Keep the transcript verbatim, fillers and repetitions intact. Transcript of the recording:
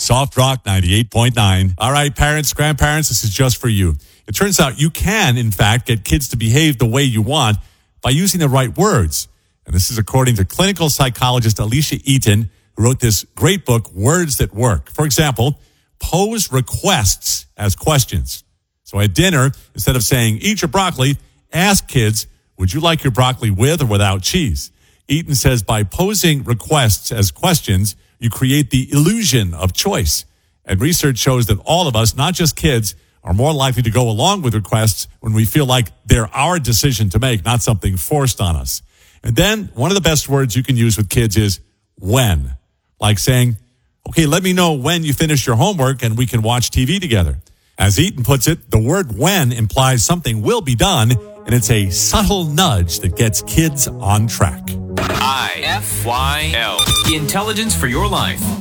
Soft Rock ninety-eight point nine. All right, parents, grandparents, this is just for you. It turns out you can, in fact, get kids to behave the way you want by using the right words. And this is according to clinical psychologist Alicia Eaton, who wrote this great book, Words That Work. For example, pose requests as questions. So at dinner, instead of saying, eat your broccoli, ask kids, would you like your broccoli with or without cheese? Eaton says by posing requests as questions, you create the illusion of choice. And research shows that all of us, not just kids, are more likely to go along with requests when we feel like they're our decision to make, not something forced on us. And then one of the best words you can use with kids is when. Like saying, okay, let me know when you finish your homework and we can watch T V together. As Eaton puts it, the word when implies something will be done, and it's a subtle nudge that gets kids on track. I F Y L. Intelligence for your life.